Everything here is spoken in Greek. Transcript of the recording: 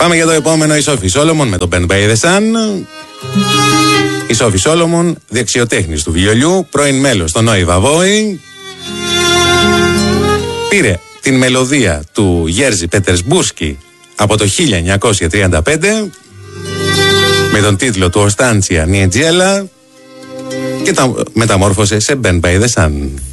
Πάμε για το επόμενο, η Σόφη Σόλομον με το Ben by the Sun. Η Σόφη Σόλομον, δεξιοτέχνης του βιολιού, πρώην μέλος των Νόι Βαβόη. Πήρε την μελωδία του Γέρζι Πετερσμπούσκι από το 1935 με τον τίτλο του Οστάντσια Νιετζέλα και τα μεταμόρφωσε σε Ben by the Sun.